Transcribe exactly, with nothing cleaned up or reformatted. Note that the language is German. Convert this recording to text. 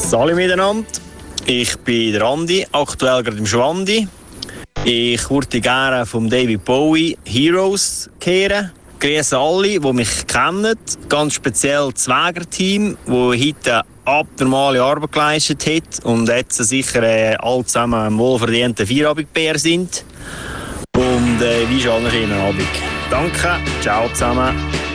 Salut miteinander, ich bin der Andi, aktuell gerade im Schwandi. Ich würde gerne vom David Bowie Heroes kehren. Grüße alle, die mich kennen, ganz speziell das Wäger-Team, das heute abnormale Arbeit geleistet hat und jetzt sicher äh, alle zusammen einen wohlverdienten Feierabendbär sind. Und äh, wie schon einen schönen Abend. Danke, ciao zusammen.